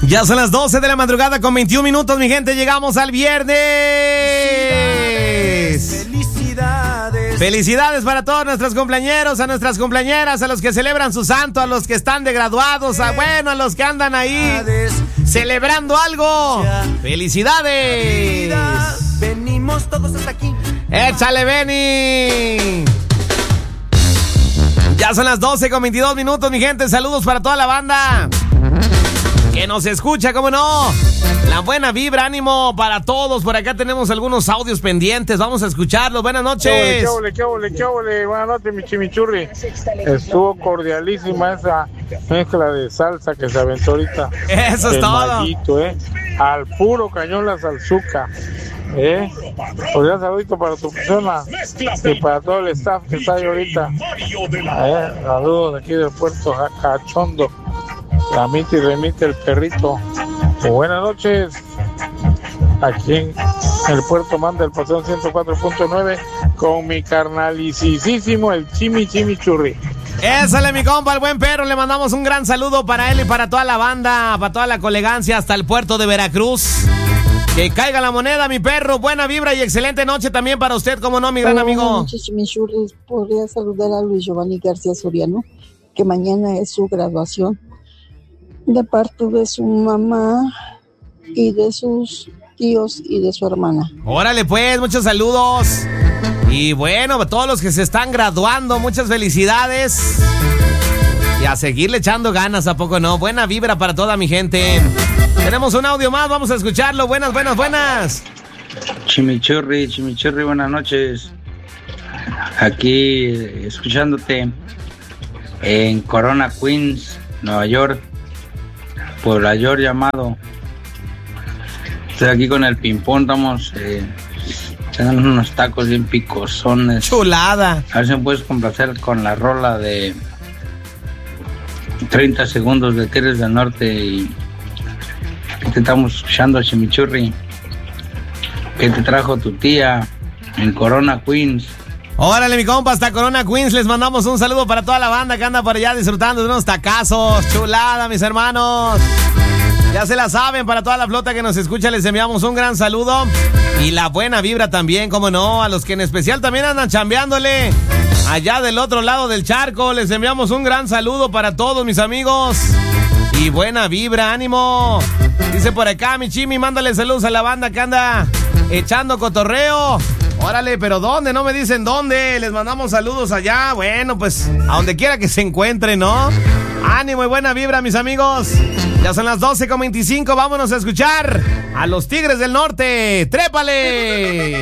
Ya son las 12 de la madrugada con 21 minutos, mi gente. Llegamos al viernes. Felicidades. Felicidades para todos nuestros cumpleañeros, a nuestras cumpleañeras, a los que celebran su santo, a los que están de graduados, a los que andan ahí celebrando algo. ¡Felicidades! Venimos todos hasta aquí. ¡Échale, Benny! Ya son las 12 con 22 minutos, mi gente. Saludos para toda la banda que nos escucha, ¿cómo no? La buena vibra, ánimo para todos. Por acá tenemos algunos audios pendientes. Vamos a escucharlos. Buenas noches. ¿Qué ole? Buenas noches, mi chimichurri. Estuvo cordialísima esa mezcla de salsa que se aventó ahorita. Eso es todo. Mallito, al puro cañón la salsuca. Pues ya saludito para tu persona y para todo el staff que está ahí ahorita. Saludos de aquí del puerto Cachondo. Ramite y remite el perrito. Buenas noches. Aquí en el puerto Manda, el paseo 104.9 con mi carnalicísimo, el chimichurri. Ésale, mi compa, el buen perro. Le mandamos un gran saludo para él y para toda la banda, para toda la colegancia hasta el puerto de Veracruz. Que caiga la moneda, mi perro. Buena vibra y excelente noche también para usted, como no, mi gran amigo. Buenas noches, chimichurri. Podría saludar a Luis Giovanni García Soriano, que mañana es su graduación, de parte de su mamá y de sus tíos y de su hermana. Órale pues, muchos saludos. Y bueno, a todos los que se están graduando, muchas felicidades. Y a seguirle echando ganas, ¿a poco no? Buena vibra para toda mi gente. Tenemos un audio más, vamos a escucharlo. Buenas. Chimichurri, buenas noches. Aquí escuchándote en Corona, Queens, Nueva York. Por la York llamado. Estoy aquí con el ping-pong, estamos echando unos tacos bien picosones. Chulada. A ver si me puedes complacer con la rola de 30 segundos de Tigres del Norte y que te estamos escuchando, chimichurri. ¿Qué te trajo tu tía en Corona, Queens? Órale, mi compa, hasta Corona, Queens. Les mandamos un saludo para toda la banda que anda por allá disfrutando de unos tacazos. Chulada, mis hermanos. Ya se la saben, para toda la flota que nos escucha les enviamos un gran saludo. Y la buena vibra también, como no, a los que en especial también andan chambeándole allá del otro lado del charco. Les enviamos un gran saludo para todos, mis amigos. Y buena vibra, ánimo. Dice por acá, mi Chimi, mándale saludos a la banda que anda echando cotorreo. Órale, pero ¿dónde? No me dicen dónde. Les mandamos saludos allá. Bueno, pues a donde quiera que se encuentre, ¿no? Ánimo y buena vibra, mis amigos. Ya son las 12:25. Vámonos a escuchar a los Tigres del Norte. ¡Trépale!